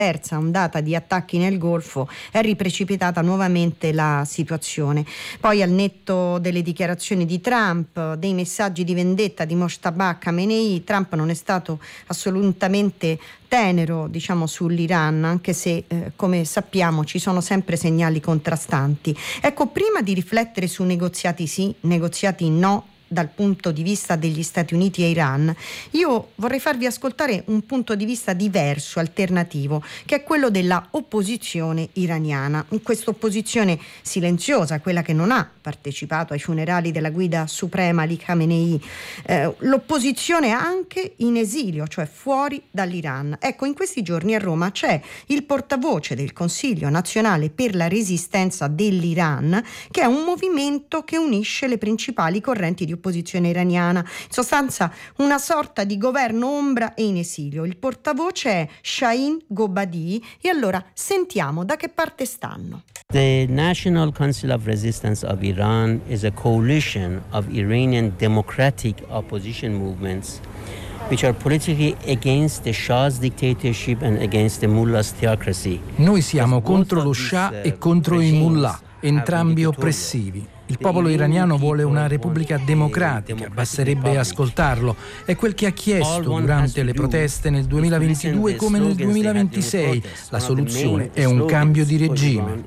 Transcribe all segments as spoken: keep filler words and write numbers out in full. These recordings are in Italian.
terza ondata di attacchi nel Golfo è riprecipitata nuovamente la situazione. Poi, al netto delle dichiarazioni di Trump, dei messaggi di vendetta di Mojtaba Khamenei, Trump non è stato assolutamente tenero, diciamo, sull'Iran, anche se eh, come sappiamo ci sono sempre segnali contrastanti. Ecco, prima di riflettere su negoziati sì, negoziati no, dal punto di vista degli Stati Uniti e Iran, io vorrei farvi ascoltare un punto di vista diverso, alternativo, che è quello della opposizione iraniana. In questa opposizione silenziosa, quella che non ha partecipato ai funerali della guida suprema Ali Khamenei, eh, l'opposizione anche in esilio, cioè fuori dall'Iran. Ecco, in questi giorni a Roma c'è il portavoce del Consiglio nazionale per la resistenza dell'Iran, che è un movimento che unisce le principali correnti di opposizione iraniana, in sostanza una sorta di governo ombra e in esilio. Il portavoce è Shaheen Gobadi, e allora sentiamo da che parte stanno. The National Council of Resistance of Iran is a coalition of Iranian democratic opposition movements which are politically against the Shah's dictatorship and against the mullah's theocracy. Noi siamo contro lo Shah e contro i mullah, entrambi oppressivi. Il popolo iraniano vuole una repubblica democratica, basterebbe ascoltarlo. È quel che ha chiesto durante le proteste nel duemilaventidue come nel duemilaventisei. La soluzione è un cambio di regime.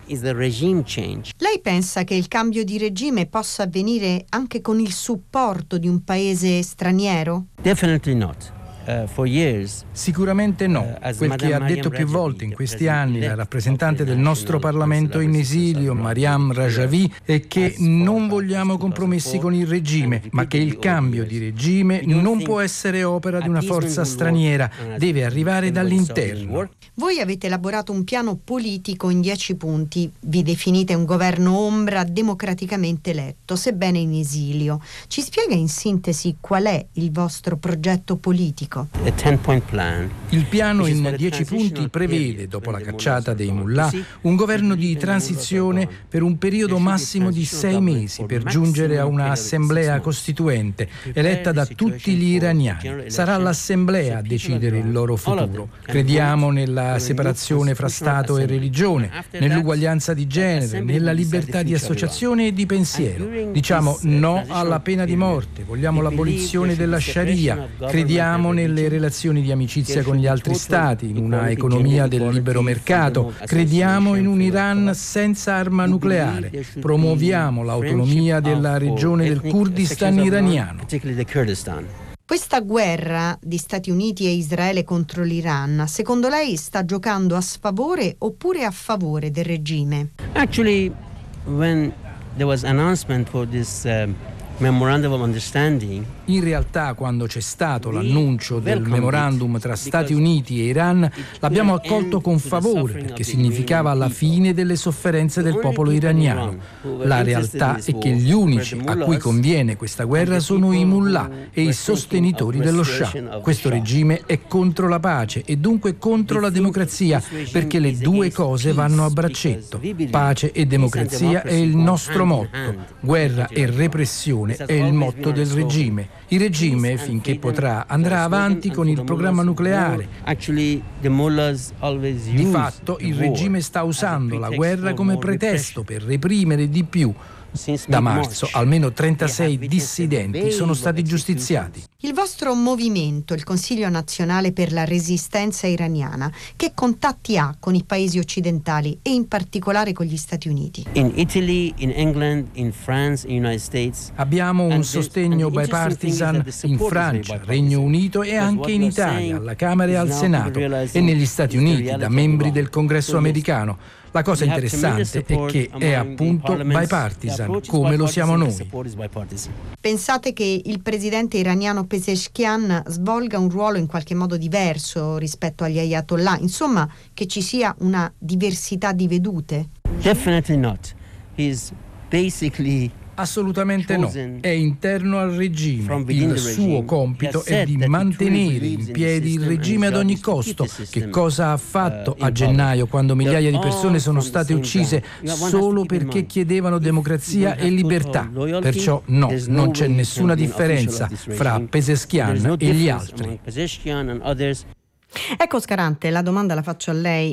Lei pensa che il cambio di regime possa avvenire anche con il supporto di un paese straniero? Definitely not. Uh, for years, Sicuramente no. Quel che ha detto più volte in questi anni la rappresentante del nostro Parlamento in esilio, Maryam Rajavi, è che non vogliamo compromessi con il regime, ma che il cambio di regime non può essere opera di una forza straniera, deve arrivare dall'interno. Voi avete elaborato un piano politico in dieci punti, vi definite un governo ombra democraticamente eletto, sebbene in esilio. Ci spiega in sintesi qual è il vostro progetto politico? Il piano in dieci punti prevede, dopo la cacciata dei mullah, un governo di transizione per un periodo massimo di sei mesi per giungere a una assemblea costituente eletta da tutti gli iraniani. Sarà l'assemblea a decidere il loro futuro. Crediamo nella separazione fra Stato e religione, nell'uguaglianza di genere, nella libertà di associazione e di pensiero. Diciamo no alla pena di morte, vogliamo l'abolizione della Sharia, crediamo nelle relazioni di amicizia con gli altri stati, in una economia del libero mercato, crediamo in un Iran senza arma nucleare, promuoviamo l'autonomia della regione del Kurdistan iraniano. Questa guerra di Stati Uniti e Israele contro l'Iran, secondo lei sta giocando a sfavore oppure a favore del regime? Actually, when there was announcement for this um, Memorandum of Understanding, in realtà, quando c'è stato l'annuncio del memorandum tra Stati Uniti e Iran, l'abbiamo accolto con favore perché significava la fine delle sofferenze del popolo iraniano. La realtà è che gli unici a cui conviene questa guerra sono i mullah e i sostenitori dello Shah. Questo regime è contro la pace e dunque contro la democrazia, perché le due cose vanno a braccetto. Pace e democrazia è il nostro motto. Guerra e repressione è il motto del regime. Il regime, finché potrà, andrà avanti con il programma nucleare. Di fatto, il regime sta usando la guerra come pretesto per reprimere di più. Da marzo almeno trentasei dissidenti sono stati giustiziati. Il vostro movimento, il Consiglio Nazionale per la Resistenza Iraniana, che contatti ha con i paesi occidentali e in particolare con gli Stati Uniti? In Italy, in England, in France, in United States. Abbiamo un sostegno bipartisan in Francia, Regno Unito e anche in Italia, alla Camera e al Senato, e negli Stati Uniti da membri del Congresso americano. La cosa interessante è che è appunto bipartisan, come lo siamo noi. Pensate che il presidente iraniano Pezeshkian svolga un ruolo in qualche modo diverso rispetto agli ayatollah? Insomma, che ci sia una diversità di vedute? Definitely not. He's basically Assolutamente no, è interno al regime. Il suo compito è di mantenere in piedi il regime ad ogni costo. Che cosa ha fatto a gennaio, quando migliaia di persone sono state uccise solo perché chiedevano democrazia e libertà? Perciò no, non c'è nessuna differenza fra Pezeshkian e gli altri. Ecco Scarante, la domanda la faccio a lei.